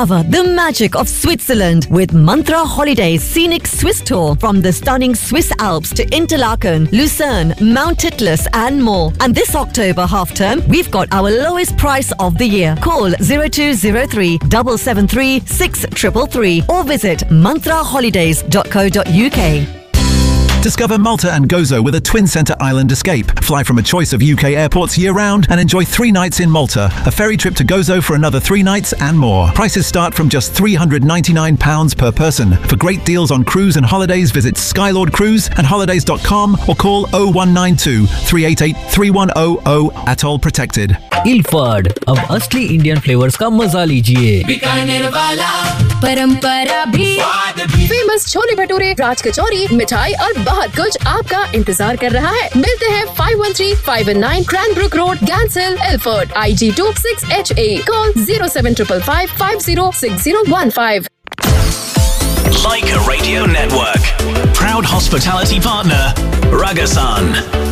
Discover the magic of Switzerland with Mantra Holidays Scenic Swiss Tour from the stunning Swiss Alps to Interlaken, Lucerne, Mount Titlis and more. And this October half term, we've got our lowest price of the year. Call 0203 773 6333 or visit mantraholidays.co.uk. Discover Malta and Gozo with a Twin Centre Island escape. Fly from a choice of UK airports year-round and enjoy 3 nights in Malta, a ferry trip to Gozo for another 3 nights and more. Prices start from just £399 per person. For great deals on cruise and holidays, visit Skylord Cruise and holidays.com or call 0192 388 3100. Atoll protected. इल्फाड, अब असली Indian flavours का मजा लीजिए। बीकानेर वाला परंपरा भी, famous chole bhature, राज कचौरी, मिठाई और बहुत कुछ आपका इंतजार कर रहा है। मिलते हैं 513 519 क्रैनब्रुक road, गैंसिल, Alford, IG2 6HA। Call 07555 506015। Leica Radio Network, proud hospitality partner, Ragasan.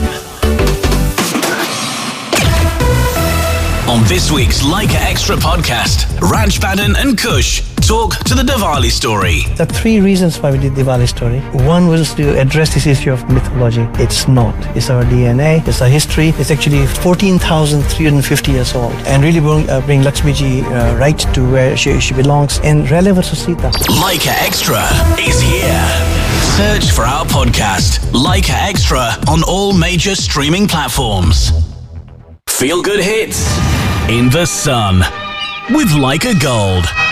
On this week's Leica Extra podcast, Raj Badan and Kush talk to the Diwali story. There are 3 reasons why we did Diwali story. One was to address this issue of mythology. It's not. It's our DNA. It's our history. It's actually 14,350 years old. And really bring Lakshmi ji right to where she belongs in relevance to Sita. Leica Extra is here. Search for our podcast, Leica Extra, on all major streaming platforms. Feel good hits in the sun with Leica Gold.